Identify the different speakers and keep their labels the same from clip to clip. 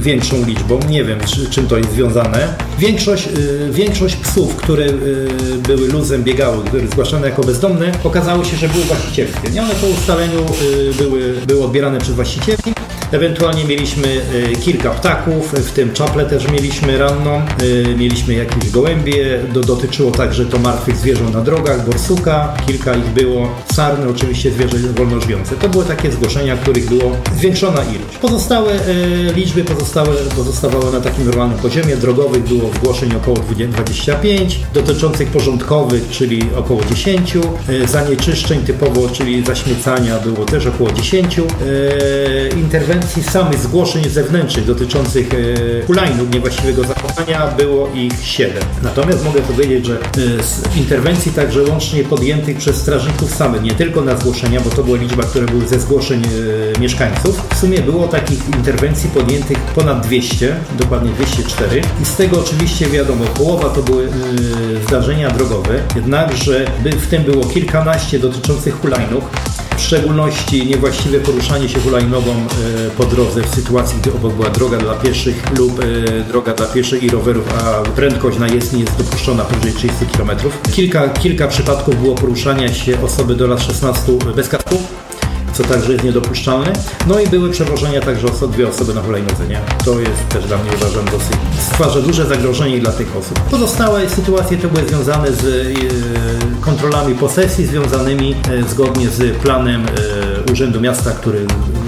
Speaker 1: większą liczbą. Nie wiem, czym to jest związane. Większość psów, które były luzem, biegały, które zgłaszane jako bezdomne, okazało się, że były właścicielskie. Nie? One po ustaleniu były odbierane przez właścicieli. Ewentualnie mieliśmy kilka ptaków, w tym czaplę też mieliśmy ranną, mieliśmy jakieś gołębie, dotyczyło także to martwych zwierząt na drogach, borsuka, kilka ich było, sarny, oczywiście zwierzę wolnożywiące. To były takie zgłoszenia, których było zwiększona ilość. Pozostałe liczby pozostawały na takim normalnym poziomie. Drogowych było zgłoszeń około 25, dotyczących porządkowych, czyli około 10, zanieczyszczeń typowo, czyli zaśmiecania było też około 10, interwencji samych zgłoszeń zewnętrznych dotyczących hulajnóg niewłaściwego zachowania było ich 7. Natomiast mogę powiedzieć, że z interwencji także łącznie podjętych przez strażników samych, nie tylko na zgłoszenia, bo to była liczba, które były ze zgłoszeń mieszkańców. W sumie było takich interwencji podjętych ponad 200, dokładnie 204 i z tego oczywiście wiadomo, połowa to były zdarzenia drogowe, jednakże w tym było kilkanaście dotyczących hulajnóg, w szczególności niewłaściwe poruszanie się hulajnogą po drodze w sytuacji, gdy obok była droga dla pieszych lub droga dla pieszych i rowerów, a prędkość na jezdni jest dopuszczona powyżej 30 km. Kilka przypadków było poruszania się osoby do lat 16 bez kasku, co także jest niedopuszczalne. No i były przewożenia także dwie osoby na hulajnodze, nie? To jest też dla mnie, uważam, dosyć stwarza duże zagrożenie dla tych osób. Pozostałe sytuacje to były związane z kontrolami posesji, związanymi zgodnie z planem Urzędu Miasta, który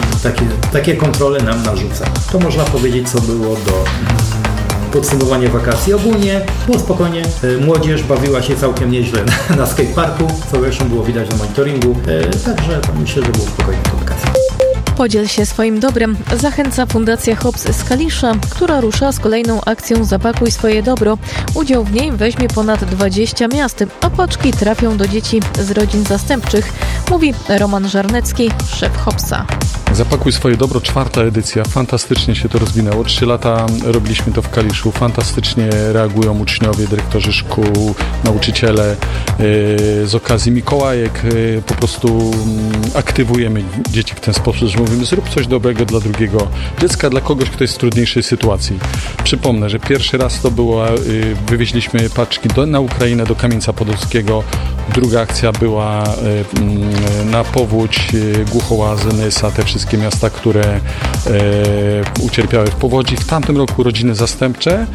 Speaker 1: takie kontrole nam narzuca. To można powiedzieć, co było do podsumowania wakacji. Ogólnie było spokojnie. Młodzież bawiła się całkiem nieźle na skateparku, co zresztą było widać na monitoringu. Także myślę, że było spokojnie po wakacji.
Speaker 2: Podziel się swoim dobrem. Zachęca Fundacja Hops z Kalisza, która rusza z kolejną akcją Zapakuj swoje dobro. Udział w niej weźmie ponad 20 miast, a paczki trafią do dzieci z rodzin zastępczych, mówi Roman Żarnecki, szef Hopsa.
Speaker 3: Zapakuj swoje dobro, 4. edycja. Fantastycznie się to rozwinęło. 3 lata robiliśmy to w Kaliszu. Fantastycznie reagują uczniowie, dyrektorzy szkół, nauczyciele. Z okazji Mikołajek po prostu aktywujemy dzieci w ten sposób, że mówimy, zrób coś dobrego dla drugiego dziecka, dla kogoś, kto jest w trudniejszej sytuacji. Przypomnę, że pierwszy raz to było, wywieźliśmy paczki na Ukrainę, do Kamieńca Podolskiego. Druga akcja była na Powódź, Głuchołazy, Nysa, te wszystkie miasta, które ucierpiały w powodzi. W tamtym roku rodziny zastępcze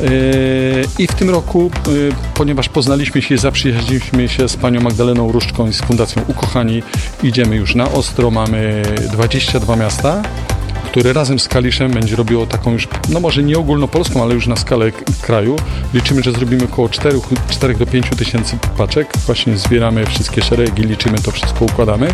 Speaker 3: i w tym roku, ponieważ poznaliśmy się i zaprzyjaźniliśmy się z panią Magdaleną Różczką i z Fundacją Ukochani, idziemy już na ostro. Mamy 22 miasta, które razem z Kaliszem będzie robiło taką już, no może nie ogólnopolską, ale już na skalę kraju. Liczymy, że zrobimy około 4 do 5 tysięcy paczek. Właśnie zbieramy wszystkie szeregi, liczymy to wszystko, układamy.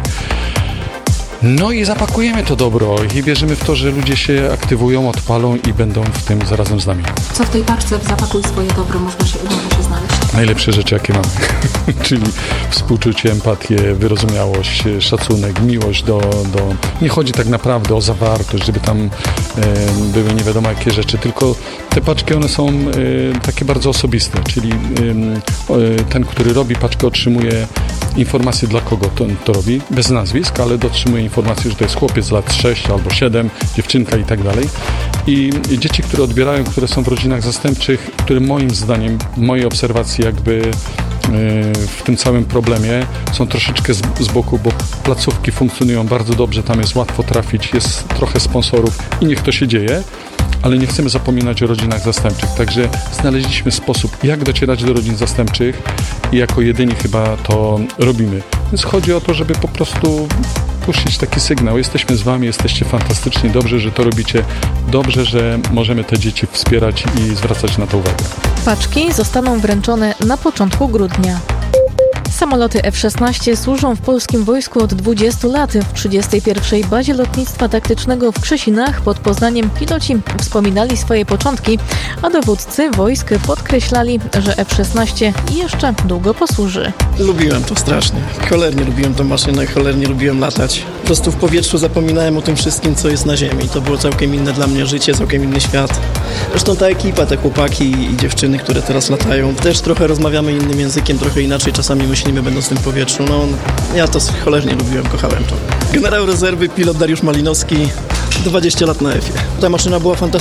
Speaker 3: No i zapakujemy to dobro i wierzymy w to, że ludzie się aktywują, odpalą i będą w tym zarazem z nami.
Speaker 4: Co w tej paczce w Zapakuj swoje dobro można się znaleźć?
Speaker 3: Najlepsze rzeczy, jakie mamy. Czyli współczucie, empatię, wyrozumiałość, szacunek, miłość do... Nie chodzi tak naprawdę o zawartość, żeby tam były nie wiadomo jakie rzeczy, tylko te paczki, one są takie bardzo osobiste, czyli ten, który robi paczkę, otrzymuje informację, dla kogo to robi, bez nazwisk, ale otrzymuje informację, że to jest chłopiec z lat 6 albo 7, dziewczynka i tak dalej. I dzieci, które odbierają, które są w rodzinach zastępczych, które moim zdaniem, w mojej obserwacji jakby w tym całym problemie są troszeczkę z boku, bo placówki funkcjonują bardzo dobrze, tam jest łatwo trafić, jest trochę sponsorów i niech to się dzieje, ale nie chcemy zapominać o rodzinach zastępczych. Także znaleźliśmy sposób, jak docierać do rodzin zastępczych i jako jedyni chyba to robimy. Więc chodzi o to, żeby po prostu puścić taki sygnał. Jesteśmy z wami, jesteście fantastyczni, dobrze, że to robicie, dobrze, że możemy te dzieci wspierać i zwracać na to uwagę.
Speaker 2: Paczki zostaną wręczone na początku grudnia. Samoloty F-16 służą w polskim wojsku od 20 lat. W 31. Bazie Lotnictwa Taktycznego w Krzesinach pod Poznaniem piloci wspominali swoje początki, a dowódcy wojsk podkreślali, że F-16 jeszcze długo posłuży.
Speaker 5: Lubiłem to strasznie. Cholernie lubiłem tę maszynę, cholernie lubiłem latać. Po prostu w powietrzu zapominałem o tym wszystkim, co jest na ziemi. To było całkiem inne dla mnie życie, całkiem inny świat. Zresztą ta ekipa, te chłopaki i dziewczyny, które teraz latają, też trochę rozmawiamy innym językiem, trochę inaczej czasami myślimy, będąc w tym powietrzu. No, ja to cholernie lubiłem, kochałem to. Generał rezerwy, pilot Dariusz Malinowski, 20 lat na F-ie. Ta maszyna była fantastyczna.